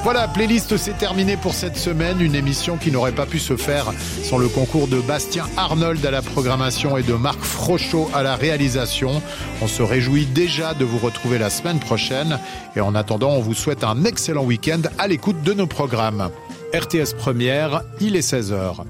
Voilà, playlist, c'est terminé pour cette semaine. Une émission qui n'aurait pas pu se faire sans le concours de Bastien Arnold à la programmation et de Marc Frochot à la réalisation. On se réjouit déjà de vous retrouver la semaine prochaine. Et en attendant, on vous souhaite un excellent week-end à l'écoute de nos programmes. RTS Première, il est 16h.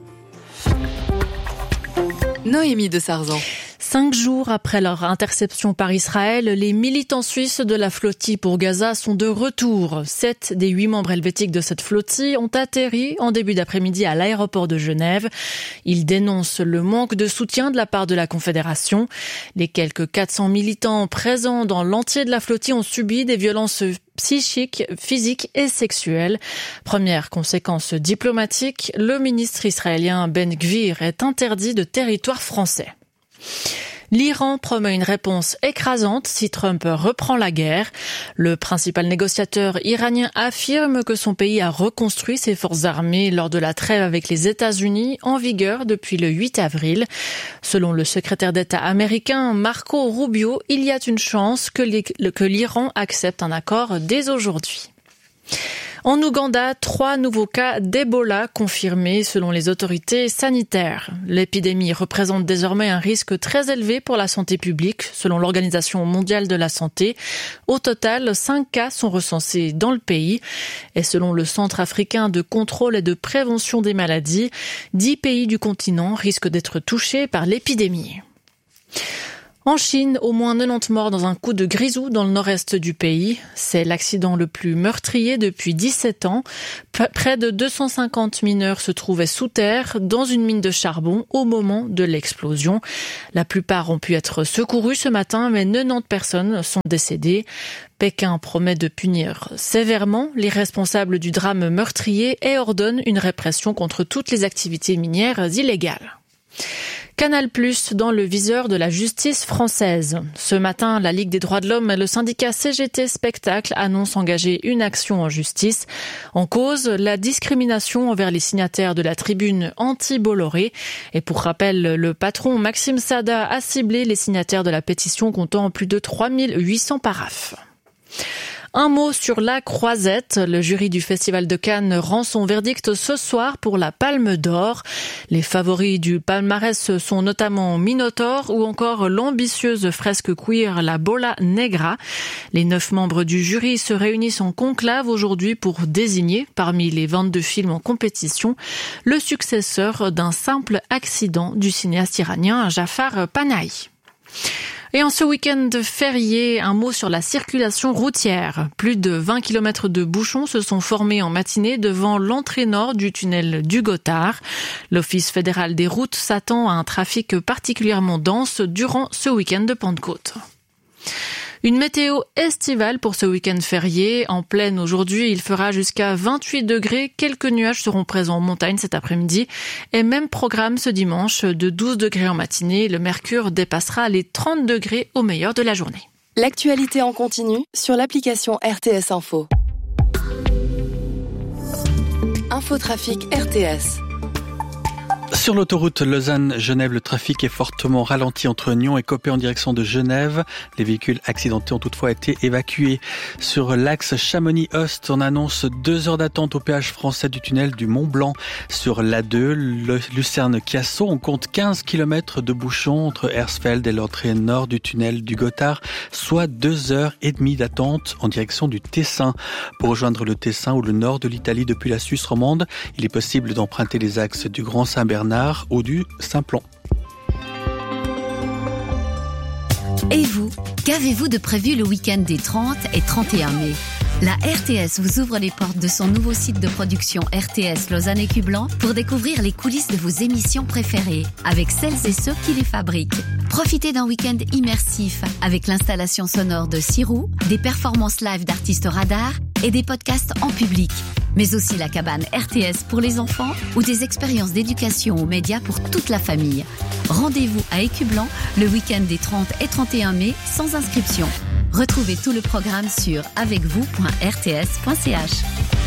Noémie de Sarzan. 5 jours après leur interception par Israël, les militants suisses de la flottille pour Gaza sont de retour. 7 des 8 membres helvétiques de cette flottille ont atterri en début d'après-midi à l'aéroport de Genève. Ils dénoncent le manque de soutien de la part de la Confédération. Les quelques 400 militants présents dans l'entier de la flottille ont subi des violences psychiques, physiques et sexuelles. Première conséquence diplomatique, le ministre israélien Ben Gvir est interdit de territoire français. L'Iran promet une réponse écrasante si Trump reprend la guerre. Le principal négociateur iranien affirme que son pays a reconstruit ses forces armées lors de la trêve avec les États-Unis en vigueur depuis le 8 avril. Selon le secrétaire d'État américain Marco Rubio, il y a une chance que l'Iran accepte un accord dès aujourd'hui. En Ouganda, 3 nouveaux cas d'Ebola confirmés selon les autorités sanitaires. L'épidémie représente désormais un risque très élevé pour la santé publique, selon l'Organisation mondiale de la santé. Au total, 5 cas sont recensés dans le pays. Et selon le Centre africain de contrôle et de prévention des maladies, 10 pays du continent risquent d'être touchés par l'épidémie. En Chine, au moins 90 morts dans un coup de grisou dans le nord-est du pays. C'est l'accident le plus meurtrier depuis 17 ans. Près de 250 mineurs se trouvaient sous terre dans une mine de charbon au moment de l'explosion. La plupart ont pu être secourus ce matin, mais 90 personnes sont décédées. Pékin promet de punir sévèrement les responsables du drame meurtrier et ordonne une répression contre toutes les activités minières illégales. Canal+ dans le viseur de la justice française. Ce matin, la Ligue des droits de l'homme et le syndicat CGT Spectacle annoncent engager une action en justice. En cause, la discrimination envers les signataires de la tribune anti-Bolloré. Et pour rappel, le patron Maxime Sada a ciblé les signataires de la pétition comptant plus de 3800 paraphes. Un mot sur la Croisette. Le jury du Festival de Cannes rend son verdict ce soir pour la Palme d'Or. Les favoris du palmarès sont notamment Minotaur ou encore l'ambitieuse fresque queer La Bola Negra. Les 9 membres du jury se réunissent en conclave aujourd'hui pour désigner, parmi les 22 films en compétition, le successeur d'un simple accident du cinéaste iranien Jafar Panahi. Et en ce week-end férié, un mot sur la circulation routière. Plus de 20 km de bouchons se sont formés en matinée devant l'entrée nord du tunnel du Gothard. L'Office fédéral des routes s'attend à un trafic particulièrement dense durant ce week-end de Pentecôte. Une météo estivale pour ce week-end férié. En pleine aujourd'hui, il fera jusqu'à 28 degrés. Quelques nuages seront présents en montagne cet après-midi. Et même programme ce dimanche de 12 degrés en matinée. Le mercure dépassera les 30 degrés au meilleur de la journée. L'actualité en continu sur l'application RTS Info. Infotrafic RTS. Sur l'autoroute Lausanne-Genève, le trafic est fortement ralenti entre Nyon et Coppet en direction de Genève. Les véhicules accidentés ont toutefois été évacués. Sur l'axe Chamonix-Ost, on annonce 2 heures d'attente au péage français du tunnel du Mont-Blanc. Sur l'A2, Lucerne-Cassau, on compte 15 km de bouchons entre Hersfeld et l'entrée nord du tunnel du Gothard, soit 2 heures et demie d'attente en direction du Tessin. Pour rejoindre le Tessin ou le nord de l'Italie depuis la Suisse romande, il est possible d'emprunter les axes du Grand Saint-Bernard ou du Simplon. Et vous, qu'avez-vous de prévu le week-end des 30 et 31 mai ? La RTS vous ouvre les portes de son nouveau site de production RTS Lausanne et Cublan pour découvrir les coulisses de vos émissions préférées avec celles et ceux qui les fabriquent. Profitez d'un week-end immersif avec l'installation sonore de Sirou, des performances live d'artistes radars et des podcasts en public. Mais aussi la cabane RTS pour les enfants ou des expériences d'éducation aux médias pour toute la famille. Rendez-vous à Écublan le week-end des 30 et 31 mai sans inscription. Retrouvez tout le programme sur avecvous.rts.ch.